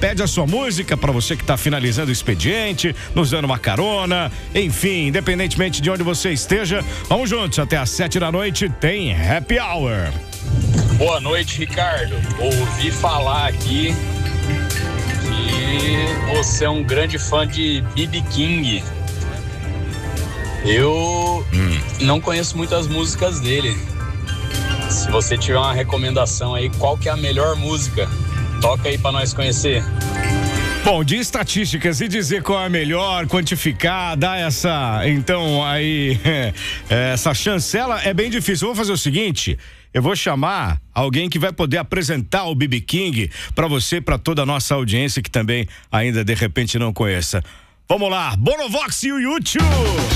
pede a sua música para você que tá finalizando o expediente, nos dando uma carona, enfim, independentemente de onde você esteja, vamos juntos até às 7 da noite, tem Happy Hour. Boa noite, Ricardo. Ouvi falar aqui que você é um grande fã de B.B. King. Eu não conheço muitas músicas dele. Se você tiver uma recomendação aí, qual que é a melhor música? Toca aí pra nós conhecer. Bom, de estatísticas e dizer qual é a melhor, quantificar, dar essa chancela é bem difícil. Eu vou fazer o seguinte, eu vou chamar alguém que vai poder apresentar o B.B. King pra você, pra toda a nossa audiência que também ainda de repente não conheça. Vamos lá, Bonovox e o YouTube.